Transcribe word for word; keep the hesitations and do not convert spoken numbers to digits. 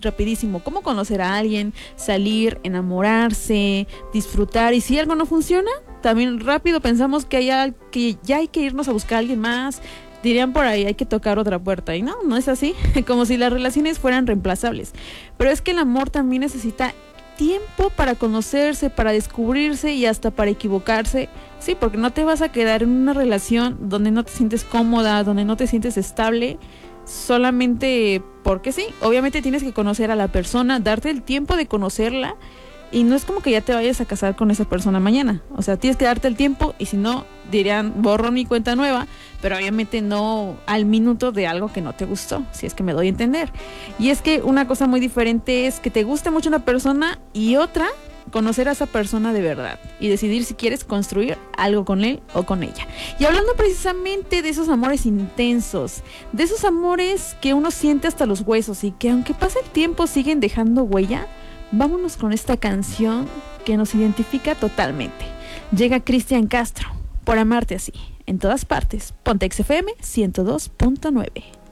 rapidísimo cómo conocer a alguien, salir, enamorarse, disfrutar, y si algo no funciona, también rápido pensamos que, hay, que ya hay que irnos a buscar a alguien más. Dirían por ahí, hay que tocar otra puerta, y no, no es así, como si las relaciones fueran reemplazables. Pero es que el amor también necesita tiempo para conocerse, para descubrirse y hasta para equivocarse. Sí, porque no te vas a quedar en una relación donde no te sientes cómoda, donde no te sientes estable, solamente porque sí. Obviamente tienes que conocer a la persona, darte el tiempo de conocerla, y no es como que ya te vayas a casar con esa persona mañana. O sea, tienes que darte el tiempo, y si no, dirían borrón y cuenta nueva, pero obviamente no al minuto de algo que no te gustó, si es que me doy a entender. Y es que una cosa muy diferente es que te guste mucho una persona, y otra, conocer a esa persona de verdad y decidir si quieres construir algo con él o con ella. Y hablando precisamente de esos amores intensos, de esos amores que uno siente hasta los huesos y que aunque pase el tiempo siguen dejando huella, vámonos con esta canción que nos identifica totalmente. Llega Cristian Castro, Por amarte así. En todas partes, Pontex F M ciento dos punto nueve.